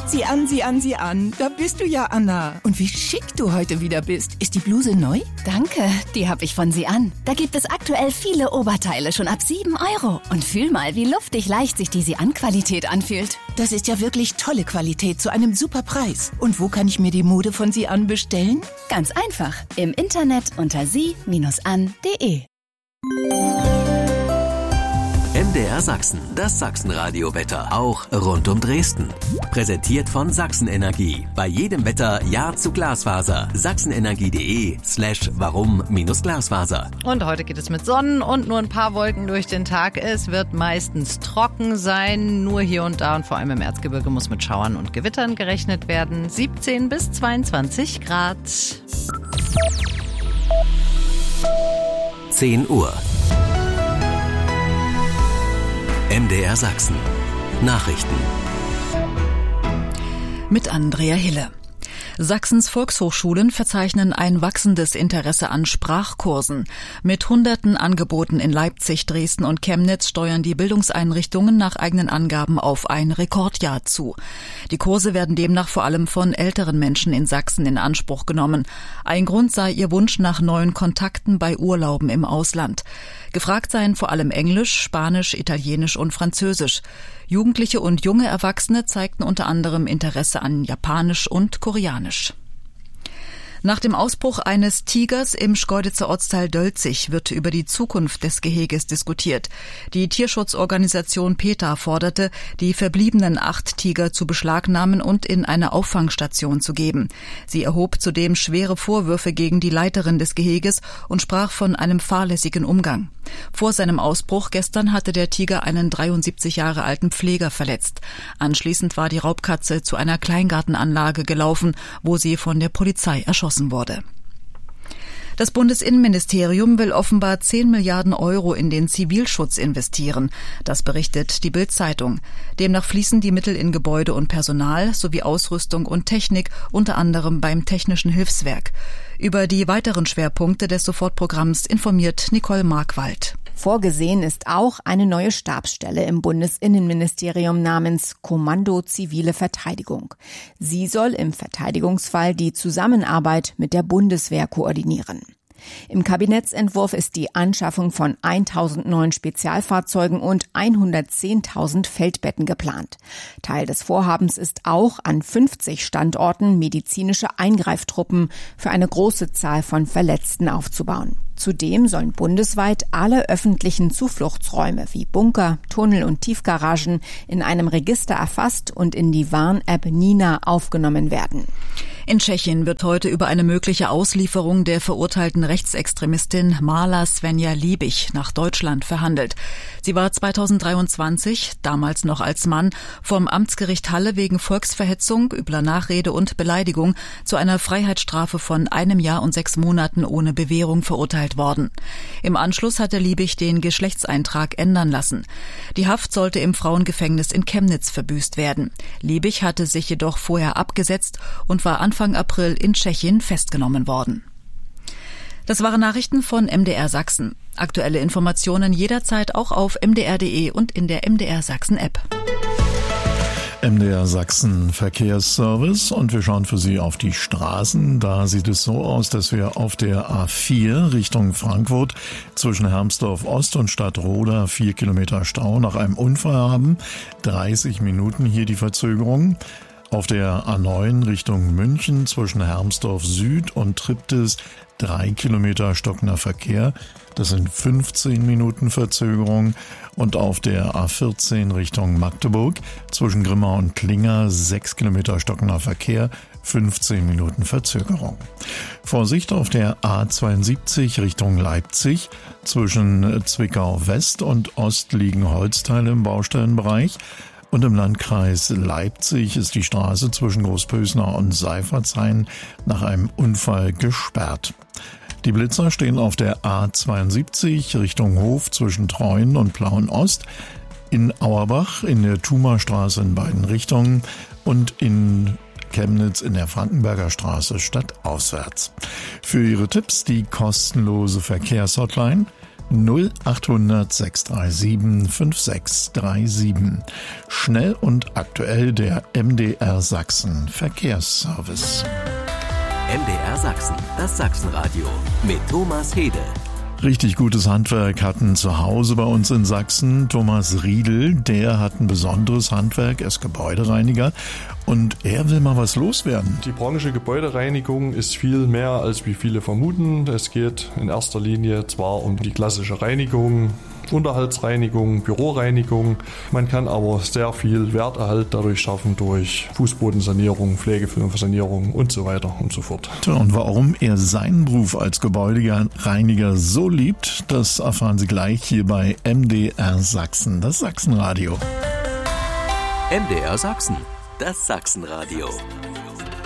Sieh an, sieh an, sieh an. Da bist du ja, Anna. Und wie schick du heute wieder bist. Ist die Bluse neu? Danke, die habe ich von Sie an. Da gibt es aktuell viele Oberteile schon ab 7 €. Und fühl mal, wie luftig leicht sich die Sie-an-Qualität anfühlt. Das ist ja wirklich tolle Qualität zu einem super Preis. Und wo kann ich mir die Mode von Sie an bestellen? Ganz einfach. Im Internet unter sie-an.de. MDR Sachsen, das Sachsenradio-Wetter, auch rund um Dresden. Präsentiert von Sachsenenergie. Bei jedem Wetter Ja zu Glasfaser. sachsenenergie.de/warum-Glasfaser. Und heute geht es mit Sonnen und nur ein paar Wolken durch den Tag. Es wird meistens trocken sein. Nur hier und da und vor allem im Erzgebirge muss mit Schauern und Gewittern gerechnet werden. 17 bis 22 Grad. 10 Uhr. MDR Sachsen. Nachrichten. Mit Andrea Hille. Sachsens Volkshochschulen verzeichnen ein wachsendes Interesse an Sprachkursen. Mit hunderten Angeboten in Leipzig, Dresden und Chemnitz steuern die Bildungseinrichtungen nach eigenen Angaben auf ein Rekordjahr zu. Die Kurse werden demnach vor allem von älteren Menschen in Sachsen in Anspruch genommen. Ein Grund sei ihr Wunsch nach neuen Kontakten bei Urlauben im Ausland. Gefragt seien vor allem Englisch, Spanisch, Italienisch und Französisch. Jugendliche und junge Erwachsene zeigten unter anderem Interesse an Japanisch und Koreanisch. Nach dem Ausbruch eines Tigers im Schkeuditzer Ortsteil Dölzig wird über die Zukunft des Geheges diskutiert. Die Tierschutzorganisation PETA forderte, die verbliebenen 8 Tiger zu beschlagnahmen und in eine Auffangstation zu geben. Sie erhob zudem schwere Vorwürfe gegen die Leiterin des Geheges und sprach von einem fahrlässigen Umgang. Vor seinem Ausbruch gestern hatte der Tiger einen 73 Jahre alten Pfleger verletzt. Anschließend war die Raubkatze zu einer Kleingartenanlage gelaufen, wo sie von der Polizei erschossen wurde. Das Bundesinnenministerium will offenbar 10 Milliarden € in den Zivilschutz investieren. Das berichtet die Bild-Zeitung. Demnach fließen die Mittel in Gebäude und Personal sowie Ausrüstung und Technik, unter anderem beim Technischen Hilfswerk. Über die weiteren Schwerpunkte des Sofortprogramms informiert Nicole Markwald. Vorgesehen ist auch eine neue Stabsstelle im Bundesinnenministerium namens Kommando Zivile Verteidigung. Sie soll im Verteidigungsfall die Zusammenarbeit mit der Bundeswehr koordinieren. Im Kabinettsentwurf ist die Anschaffung von 1.000 neuen Spezialfahrzeugen und 110.000 Feldbetten geplant. Teil des Vorhabens ist auch, an 50 Standorten medizinische Eingreiftruppen für eine große Zahl von Verletzten aufzubauen. Zudem sollen bundesweit alle öffentlichen Zufluchtsräume wie Bunker, Tunnel und Tiefgaragen in einem Register erfasst und in die Warn-App Nina aufgenommen werden. In Tschechien wird heute über eine mögliche Auslieferung der verurteilten Rechtsextremistin Marla Svenja Liebig nach Deutschland verhandelt. Sie war 2023, damals noch als Mann, vom Amtsgericht Halle wegen Volksverhetzung, übler Nachrede und Beleidigung zu einer Freiheitsstrafe von 1 Jahr und 6 Monaten ohne Bewährung verurteilt worden. Im Anschluss hatte Liebig den Geschlechtseintrag ändern lassen. Die Haft sollte im Frauengefängnis in Chemnitz verbüßt werden. Liebig hatte sich jedoch vorher abgesetzt und war Anfang April in Tschechien festgenommen worden. Das waren Nachrichten von MDR Sachsen. Aktuelle Informationen jederzeit auch auf mdr.de und in der MDR Sachsen App. MDR Sachsen Verkehrsservice und wir schauen für Sie auf die Straßen. Da sieht es so aus, dass wir auf der A4 Richtung Frankfurt zwischen Hermsdorf Ost und Stadtroda 4 Kilometer Stau nach einem Unfall haben. 30 Minuten hier die Verzögerung. Auf der A9 Richtung München zwischen Hermsdorf Süd und Triptis 3 Kilometer stockender Verkehr. Das sind 15 Minuten Verzögerung. Und auf der A14 Richtung Magdeburg zwischen Grimma und Klinger 6 Kilometer stockender Verkehr, 15 Minuten Verzögerung. Vorsicht auf der A72 Richtung Leipzig. Zwischen Zwickau West und Ost liegen Holzteile im Baustellenbereich. Und im Landkreis Leipzig ist die Straße zwischen Großpösner und Seifertshain nach einem Unfall gesperrt. Die Blitzer stehen auf der A72 Richtung Hof zwischen Treuen und Plauen-Ost, in Auerbach in der Thumerstraße in beiden Richtungen und in Chemnitz in der Frankenberger Straße stadtauswärts. Für Ihre Tipps die kostenlose Verkehrshotline 0800 637 5637. Schnell und aktuell der MDR Sachsen Verkehrsservice. MDR Sachsen, das Sachsenradio mit Thomas Hede. Richtig gutes Handwerk hatten zu Hause bei uns in Sachsen Thomas Riedel. Der hat ein besonderes Handwerk, er ist Gebäudereiniger und er will mal was loswerden. Die Branche Gebäudereinigung ist viel mehr, als wie viele vermuten. Es geht in erster Linie zwar um die klassische Reinigung, Unterhaltsreinigung, Büroreinigung. Man kann aber sehr viel Werterhalt dadurch schaffen durch Fußbodensanierung, Pflegefilmsanierung und so weiter und so fort. Und warum er seinen Beruf als Gebäudereiniger so liebt, das erfahren Sie gleich hier bei MDR Sachsen, das Sachsenradio. MDR Sachsen, das Sachsenradio.